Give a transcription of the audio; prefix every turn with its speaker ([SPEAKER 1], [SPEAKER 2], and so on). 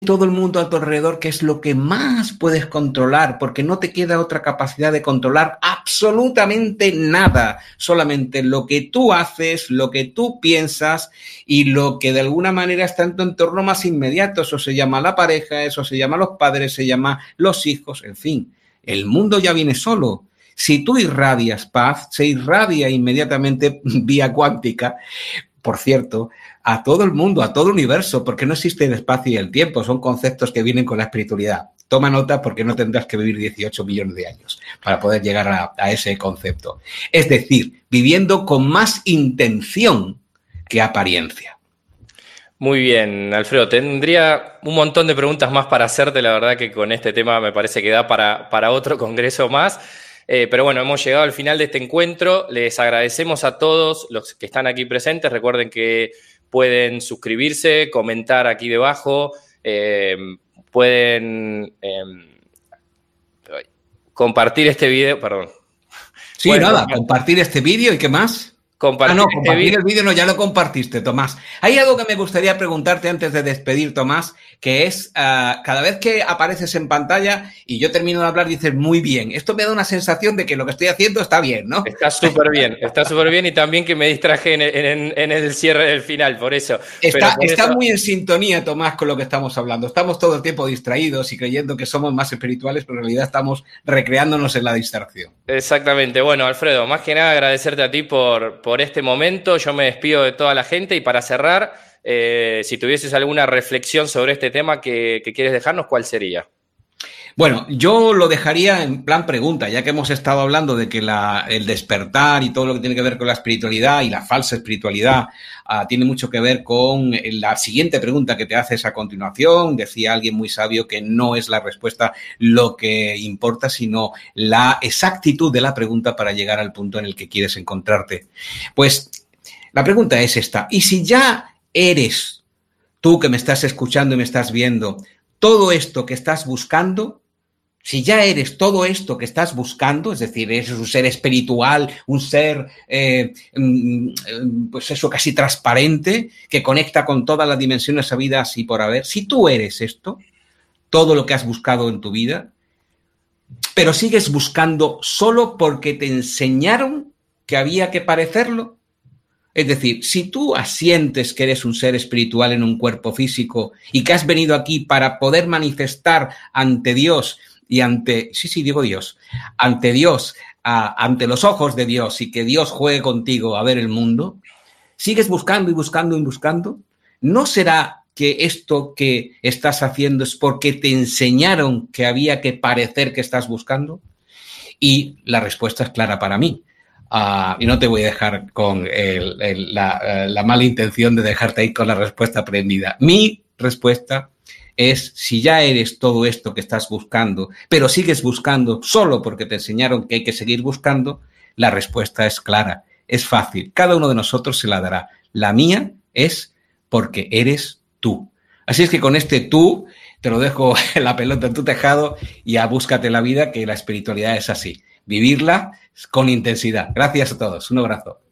[SPEAKER 1] todo el mundo a tu alrededor, que es lo que más puedes controlar, porque no te queda otra capacidad de controlar absolutamente nada, solamente lo que tú haces, lo que tú piensas y lo que de alguna manera está en tu entorno más inmediato. Eso se llama la pareja, eso se llama los padres, se llama los hijos, en fin. El mundo ya viene solo. Si tú irradias paz, se irradia inmediatamente vía cuántica, por cierto, a todo el mundo, a todo el universo, porque no existe el espacio y el tiempo, son conceptos que vienen con la espiritualidad. Toma nota porque no tendrás que vivir 18 millones de años para poder llegar a ese concepto. Es decir, viviendo con más intención que apariencia.
[SPEAKER 2] Muy bien, Alfredo. Tendría un montón de preguntas más para hacerte. La verdad que con este tema me parece que da para otro congreso más. Pero bueno, hemos llegado al final de este encuentro. Les agradecemos a todos los que están aquí presentes. Recuerden que pueden suscribirse, comentar aquí debajo, pueden compartir este video, perdón.
[SPEAKER 1] Sí, compartir este video y ¿qué más? Compartir el vídeo no, ya lo compartiste, Tomás. Hay algo que me gustaría preguntarte antes de despedir, Tomás, que es cada vez que apareces en pantalla y yo termino de hablar, dices muy bien. Esto me da una sensación de que lo que estoy haciendo está bien, ¿no?
[SPEAKER 2] Está súper bien y también que me distraje en el cierre del final, por eso.
[SPEAKER 1] Está muy en sintonía, Tomás, con lo que estamos hablando. Estamos todo el tiempo distraídos y creyendo que somos más espirituales, pero en realidad estamos recreándonos en la distracción.
[SPEAKER 2] Exactamente. Bueno, Alfredo, más que nada agradecerte a ti por este momento. Yo me despido de toda la gente y para cerrar, si tuvieses alguna reflexión sobre este tema que quieres dejarnos, ¿cuál sería?
[SPEAKER 1] Bueno, yo lo dejaría en plan pregunta, ya que hemos estado hablando de que el despertar y todo lo que tiene que ver con la espiritualidad y la falsa espiritualidad tiene mucho que ver con la siguiente pregunta que te haces a continuación. Decía alguien muy sabio que no es la respuesta lo que importa, sino la exactitud de la pregunta para llegar al punto en el que quieres encontrarte. Pues la pregunta es esta: ¿y si ya eres tú que me estás escuchando y me estás viendo todo esto que estás buscando? Si ya eres todo esto que estás buscando, es decir, eres un ser espiritual, un ser, pues eso, casi transparente, que conecta con todas las dimensiones habidas y por haber, si tú eres esto, todo lo que has buscado en tu vida, pero sigues buscando solo porque te enseñaron que había que parecerlo, es decir, si tú asientes que eres un ser espiritual en un cuerpo físico y que has venido aquí para poder manifestar ante Dios y ante Dios, ante los ojos de Dios y que Dios juegue contigo a ver el mundo, sigues buscando y buscando y buscando, ¿no será que esto que estás haciendo es porque te enseñaron que había que parecer que estás buscando? Y la respuesta es clara para mí. Y no te voy a dejar con la mala intención de dejarte ahí con la respuesta aprendida. Mi respuesta es: si ya eres todo esto que estás buscando, pero sigues buscando solo porque te enseñaron que hay que seguir buscando, la respuesta es clara, es fácil. Cada uno de nosotros se la dará. La mía es porque eres tú. Así es que con este tú te lo dejo en la pelota en tu tejado y búscate la vida, que la espiritualidad es así. Vivirla con intensidad. Gracias a todos. Un abrazo.